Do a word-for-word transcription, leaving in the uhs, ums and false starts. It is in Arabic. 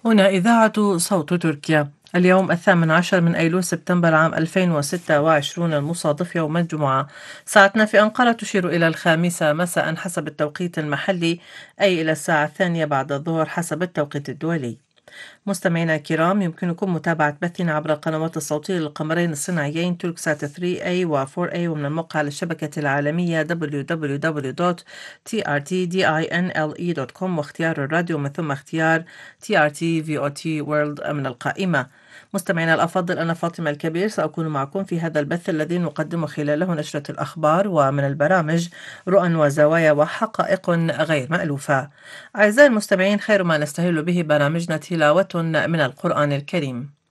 هنا إذاعة صوت تركيا. اليوم الثامن عشر من أيلول سبتمبر عام ألفين وستة وعشرين المصادف يوم الجمعة. ساعتنا في أنقرة تشير إلى الخامسة مساء حسب التوقيت المحلي، أي إلى الساعة الثانية بعد الظهر حسب التوقيت الدولي. مستمعينا الكرام، يمكنكم متابعة بثنا عبر القنوات الصوتية للقمرين الصناعيين توركسات ثري إيه و فور إيه، ومن الموقع للشبكة العالمية دبليو دبليو دبليو دوت تي آر تي دينلي دوت كوم، واختيار الراديو من ثم اختيار تي آر تي في أو تي وورلد من القائمة. مستمعينا الأفاضل، أنا فاطمة الكبير سأكون معكم في هذا البث الذي نقدم خلاله نشرة الأخبار ومن البرامج رؤى وزوايا وحقائق غير مألوفة. أعزائي المستمعين، خير ما نستهل به برامجنا تلاوة من القرآن الكريم.